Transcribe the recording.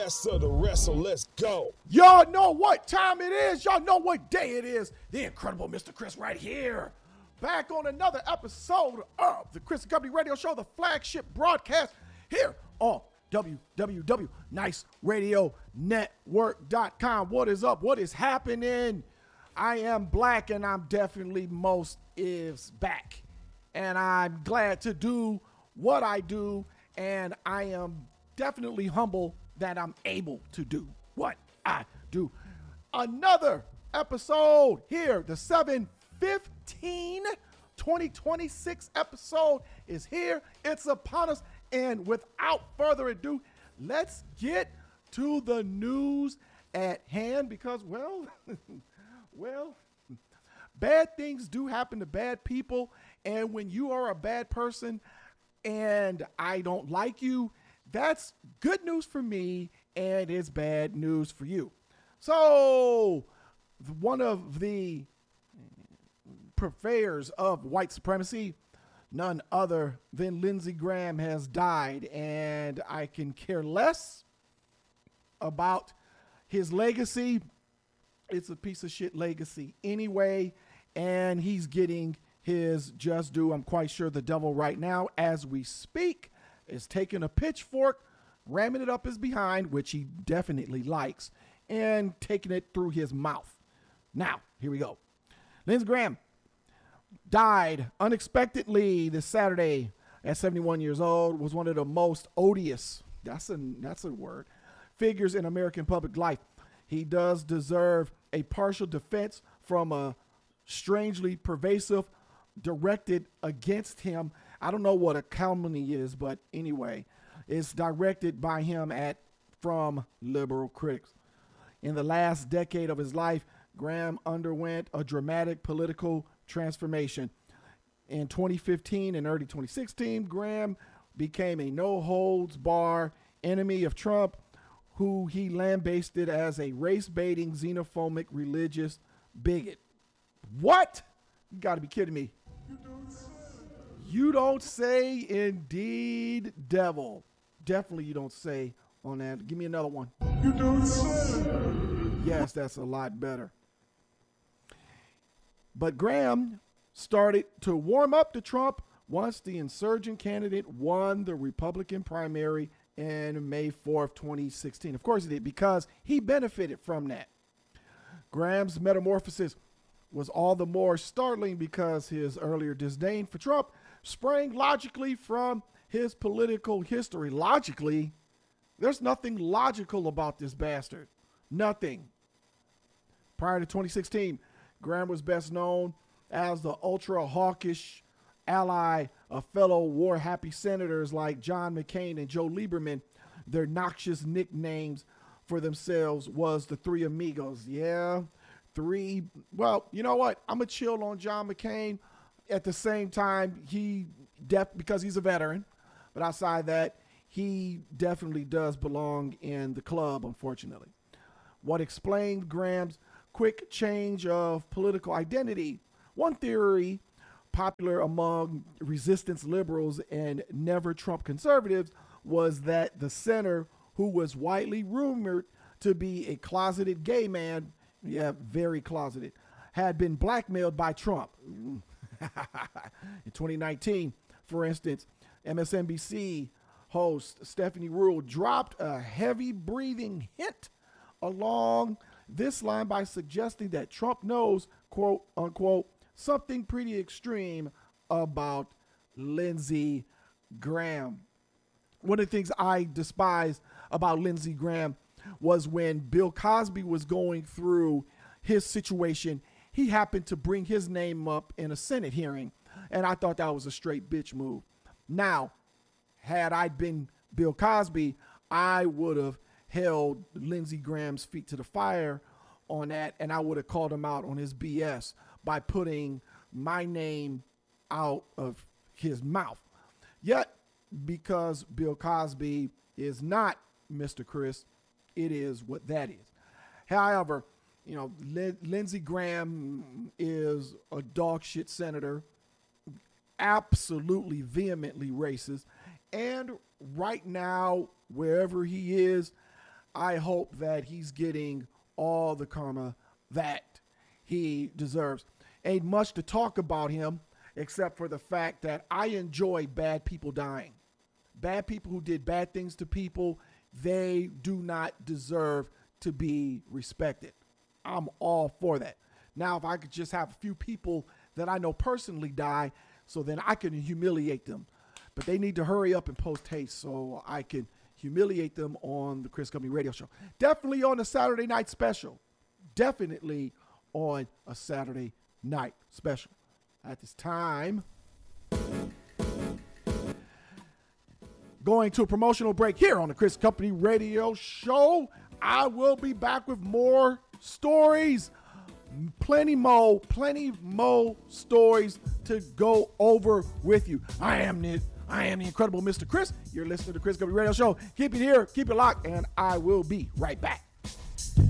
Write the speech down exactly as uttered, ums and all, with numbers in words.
Rest of the rest, so let's go. Y'all know what time it is. Y'all know what day it is. The incredible Mister Chris right here. Back on another episode of the Chris and Company Radio Show, the flagship broadcast here on w w w dot nice radio network dot com. What is up? What is happening? I am black and I'm definitely most is back. And I'm glad to do what I do. And I am definitely humble that I'm able to do what I do. Another episode here, the seven fifteen twenty twenty-six episode is here. It's upon us. And without further ado, let's get to the news at hand because, well, well, bad things do happen to bad people. And when you are a bad person and I don't like you, that's good news for me, and it's bad news for you. So, one of the purveyors of white supremacy, none other than Lindsey Graham, has died, and I can care less about his legacy. It's a piece of shit legacy anyway, and he's getting his just due. I'm quite sure the devil right now, as we speak, is taking a pitchfork, ramming it up his behind, which he definitely likes, and taking it through his mouth. Now, here we go. Lindsey Graham died unexpectedly this Saturday at seventy-one years old, was one of the most odious, that's a, that's a word, figures in American public life. He does deserve a partial defense from a strangely pervasive directed against him. I don't know what a calumny is, but anyway, it's directed by him at from liberal critics. In the last decade of his life, Graham underwent a dramatic political transformation. In twenty fifteen and early twenty sixteen, Graham became a no-holds-bar enemy of Trump, who he lambasted as a race-baiting, xenophobic, religious bigot. What? You got to be kidding me. You don't say, indeed, devil. Definitely you don't say on that. Give me another one. You don't say. Yes, that's a lot better. But Graham started to warm up to Trump once the insurgent candidate won the Republican primary in May fourth, twenty sixteen. Of course he did, because he benefited from that. Graham's metamorphosis was all the more startling because his earlier disdain for Trump sprang logically from his political history. Logically, there's nothing logical about this bastard. Nothing. Prior to twenty sixteen, Graham was best known as the ultra-hawkish ally of fellow war-happy senators like John McCain and Joe Lieberman. Their noxious nicknames for themselves was the Three Amigos. Yeah, three. Well, you know what? I'm going to chill on John McCain. At the same time, he def because he's a veteran, but outside that, he definitely does belong in the club, unfortunately. What explained Graham's quick change of political identity? One theory popular among resistance liberals and never Trump conservatives was that the senator, who was widely rumored to be a closeted gay man, yeah, very closeted, had been blackmailed by Trump. In twenty nineteen, for instance, M S N B C host Stephanie Ruhle dropped a heavy-breathing hint along this line by suggesting that Trump knows, quote, unquote, something pretty extreme about Lindsey Graham. One of the things I despise about Lindsey Graham was when Bill Cosby was going through his situation, he happened to bring his name up in a Senate hearing, and I thought that was a straight bitch move. Now, had I been Bill Cosby, I would have held Lindsey Graham's feet to the fire on that, and I would have called him out on his B S by putting my name out of his mouth. Yet, because Bill Cosby is not Mister Chris, it is what that is. However, you know, Lin- Lindsey Graham is a dog shit senator, absolutely vehemently racist, and right now, wherever he is, I hope that he's getting all the karma that he deserves. Ain't much to talk about him except for the fact that I enjoy bad people dying. Bad people who did bad things to people, they do not deserve to be respected. I'm all for that. Now, if I could just have a few people that I know personally die, so then I can humiliate them. But they need to hurry up and post haste so I can humiliate them on the Chris Company Radio Show. Definitely on a Saturday night special. Definitely on a Saturday night special. At this time, going to a promotional break here on the Chris Company Radio Show. I will be back with more stories. Plenty mo, plenty mo stories to go over with you. I am the, I am the incredible Mister Chris. You're listening to the Chris Company Radio Show. Keep it here, keep it locked, and I will be right back.